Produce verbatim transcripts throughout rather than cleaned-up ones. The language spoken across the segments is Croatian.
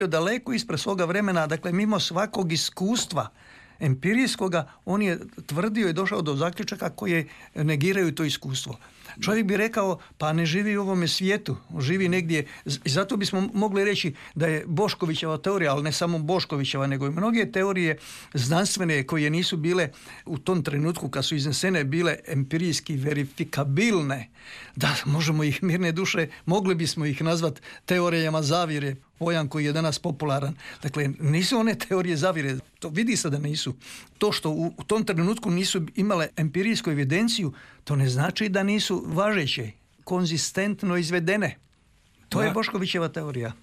daleko ispred svoga vremena, dakle mimo svakog iskustva empirijskoga, on je tvrdio i došao do zaključaka koje negiraju to iskustvo. Čovjek bi rekao, pa ne živi u ovome svijetu, živi negdje. I zato bismo mogli reći da je Boškovićeva teorija, ali ne samo Boškovićeva, nego i mnoge teorije znanstvene koje nisu bile u tom trenutku kad su iznesene bile empirijski verifikabilne, da možemo ih mirne duše, mogli bismo ih nazvati teorijama zavjere, pojam koji je danas popularan. Dakle, nisu one teorije zavjere, to vidi se da nisu. To što u, u tom trenutku nisu imale empirijsku evidenciju, to ne znači da nisu važeće, konzistentno izvedene. To da. Je Boškovićeva teorija.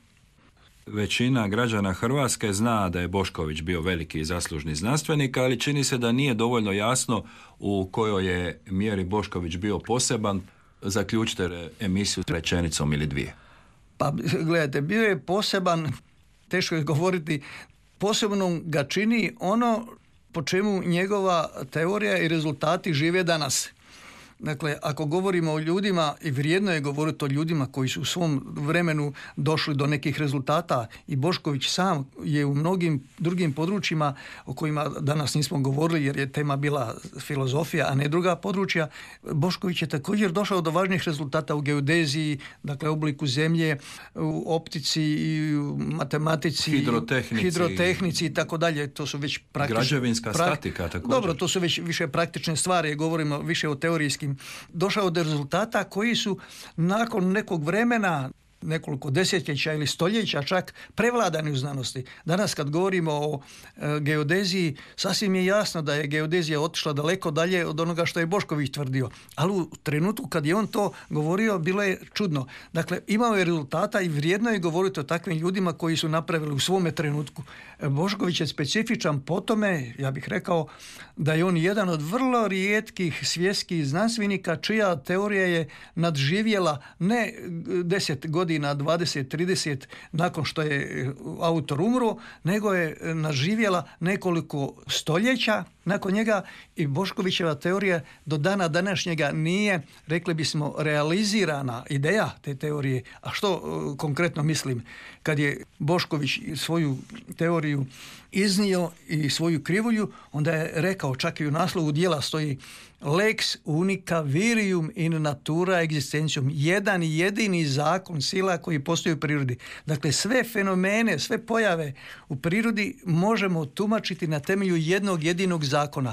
Većina građana Hrvatske zna da je Bošković bio veliki i zaslužni znanstvenik, ali čini se da nije dovoljno jasno u kojoj je mjeri Bošković bio poseban. Zaključite emisiju s rečenicom ili dvije. Pa gledajte, bio je poseban, teško je govoriti, posebno ga čini ono po čemu njegova teorija i rezultati žive danas. Dakle, ako govorimo o ljudima, i vrijedno je govoriti o ljudima koji su u svom vremenu došli do nekih rezultata, i Bošković sam je u mnogim drugim područjima o kojima danas nismo govorili jer je tema bila filozofija, a ne druga područja, Bošković je također došao do važnih rezultata u geodeziji, dakle obliku zemlje, u optici i u matematici, hidrotehnici, hidrotehnici i tako dalje. To su već praktične... Građevinska prak... statika također. Dobro, to su već više praktične stvari, govorimo više o teorijskim. Došao do rezultata koji su nakon nekog vremena, nekoliko desetljeća ili stoljeća čak, prevladani u znanosti. Danas kad govorimo o e, geodeziji, sasvim je jasno da je geodezija otišla daleko dalje od onoga što je Bošković tvrdio. Ali u trenutku kad je on to govorio, bilo je čudno. Dakle, imao je rezultata i vrijedno je govoriti o takvim ljudima koji su napravili u svome trenutku. E, Bošković je specifičan po tome, ja bih rekao, da je on jedan od vrlo rijetkih svjetskih znanstvenika čija teorija je nadživjela ne deset godina, dvadeset, trideset nakon što je autor umro, nego je nadživjela nekoliko stoljeća nakon njega, i Boškovićeva teorija do dana današnjega nije, rekli bismo, realizirana ideja te teorije. A što konkretno mislim? Kad je Bošković svoju teoriju iznio i svoju krivulju, onda je rekao, čak i u naslovu dijela stoji lex unica virium in natura existentium, jedan jedini zakon sila koji postoji u prirodi. Dakle, sve fenomene, sve pojave u prirodi možemo tumačiti na temelju jednog jedinog zakona.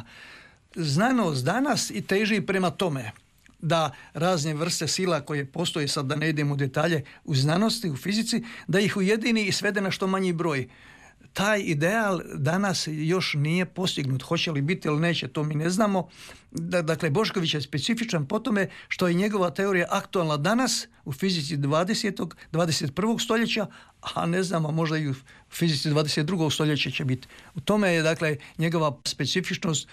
Znanost danas i teži prema tome da razne vrste sila koje postoje, sad da ne idem u detalje, u znanosti, u fizici, da ih ujedini i svede na što manji broj. Taj ideal danas još nije postignut. Hoće li biti ili neće, to mi ne znamo. Dakle, Bošković je specifičan po tome što je njegova teorija aktualna danas u fizici dvadesetog, dvadeset prvog stoljeća, a ne znamo, možda i u fizici dvadeset drugog stoljeća će biti. U tome je, dakle, njegova specifičnost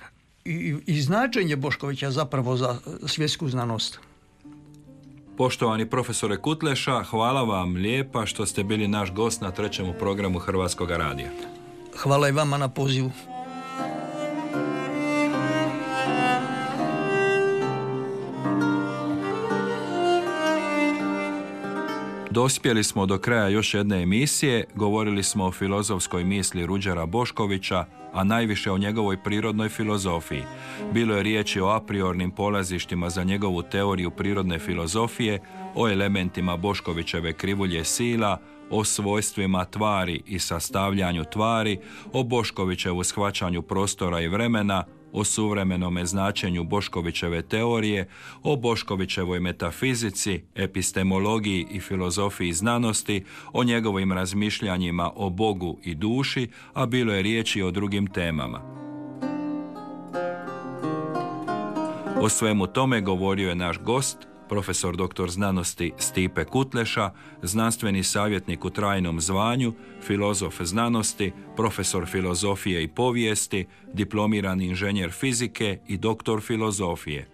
i, i značenje Boškovića zapravo za svjetsku znanost. Poštovani profesore Kutleša, hvala vam lijepa što ste bili naš gost na trećem programu Hrvatskog radija. Hvala i vama na pozivu. Dospjeli smo do kraja još jedne emisije, govorili smo o filozofskoj misli Ruđera Boškovića, a najviše o njegovoj prirodnoj filozofiji. Bilo je riječi o apriornim polazištima za njegovu teoriju prirodne filozofije, o elementima Boškovićeve krivulje sila, o svojstvima tvari i sastavljanju tvari, o Boškovićevu shvaćanju prostora i vremena, o suvremenome značenju Boškovićeve teorije, o Boškovićevoj metafizici, epistemologiji i filozofiji znanosti, o njegovim razmišljanjima o Bogu i duši, a bilo je riječi o drugim temama. O svemu tome govorio je naš gost, profesor doktor znanosti Stipe Kutleša, znanstveni savjetnik u trajnom zvanju, filozof znanosti, profesor filozofije i povijesti, diplomirani inženjer fizike i doktor filozofije.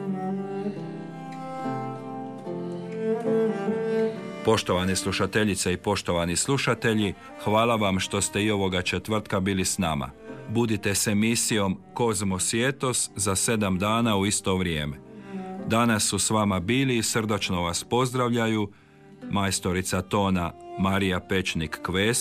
Poštovane slušateljice i poštovani slušatelji, hvala vam što ste i ovoga četvrtka bili s nama. Budite s emisijom Kozmos i etos za sedam dana u isto vrijeme. Danas su s vama bili i srdačno vas pozdravljaju majstorica tona Marija Pečnik-Kves